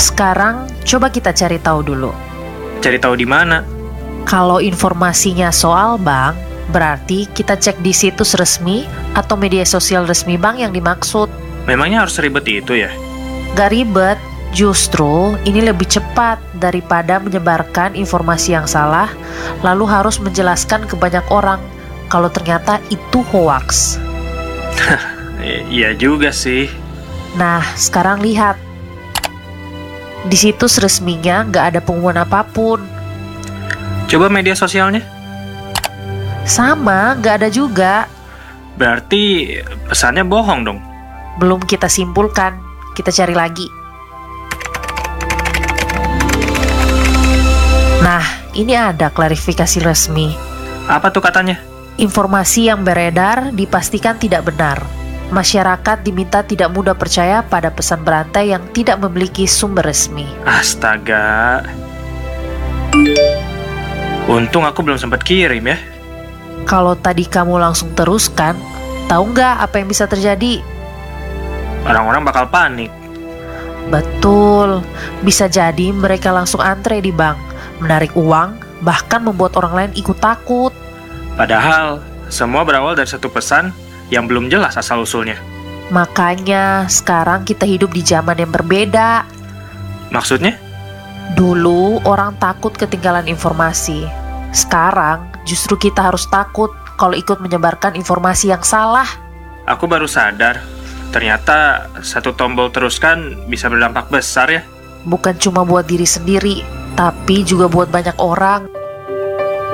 Sekarang coba kita cari tahu dulu. Cari tahu di mana? Kalau informasinya soal bank, berarti kita cek di situs resmi atau media sosial resmi bank yang dimaksud. Memangnya harus ribet itu ya? Gak ribet, justru ini lebih cepat daripada menyebarkan informasi yang salah, lalu harus menjelaskan ke banyak orang kalau ternyata itu hoaks. Iya juga sih. Nah, sekarang lihat. Di situs resminya nggak ada pengumuman apapun. Coba media sosialnya. Sama, nggak ada juga. Berarti pesannya bohong dong. Belum kita simpulkan, kita cari lagi. Nah, ini ada klarifikasi resmi. Apa tuh katanya? Informasi yang beredar dipastikan tidak benar. Masyarakat diminta tidak mudah percaya pada pesan berantai yang tidak memiliki sumber resmi. Astaga. Untung aku belum sempat kirim ya. Kalau tadi kamu langsung teruskan, tahu nggak apa yang bisa terjadi? Orang-orang bakal panik. Betul, bisa jadi mereka langsung antre di bank, menarik uang, bahkan membuat orang lain ikut takut. Padahal, semua berawal dari satu pesan yang belum jelas asal-usulnya. Makanya, sekarang kita hidup di zaman yang berbeda. Maksudnya? Dulu, orang takut ketinggalan informasi. Sekarang, justru kita harus takut kalau ikut menyebarkan informasi yang salah. Aku baru sadar, ternyata satu tombol teruskan bisa berdampak besar ya. Bukan cuma buat diri sendiri, tapi juga buat banyak orang.